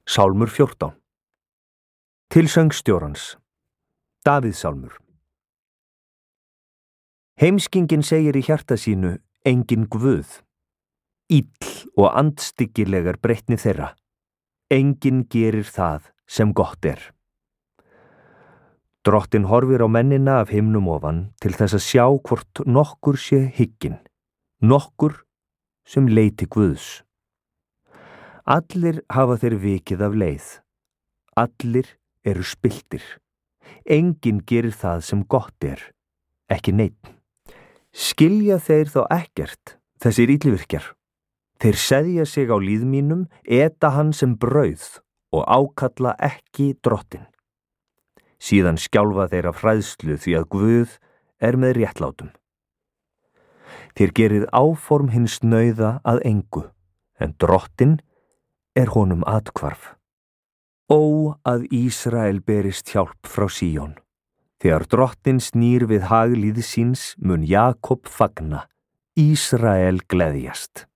Sálmur 14. Til söngstjórans. Davíðsálmur. Heimskingin segir í hjarta sínu, engin guð. Ill og andstyggilegar breytni þeirra. Engin gerir það sem gott er. Drottinn horfir á mennina af himnum ofan til þess að sjá hvort nokkur sé hygginn, nokkur sem leiti Guðs. Allir hafa þeir vikið af leið. Allir eru spilltir. Engin gerir það sem gott er, ekki neinn. Skilja þeir þá ekkert, þessir illvirkjar. Þeir seðja sig á líð mínum, eta hann sem brauð og ákalla ekki Drottinn. Síðan skjálfa þeir af hræðslu því að Guð er með réttlátum. Þeir gerið áform hins nauða að engu, en Drottinn er honum athvarf. Ó, að Ísrael berist hjálp frá Síón. Þegar Drottinn snýr við hag líðs síns mun Jakob fagna, Ísrael gleðjast.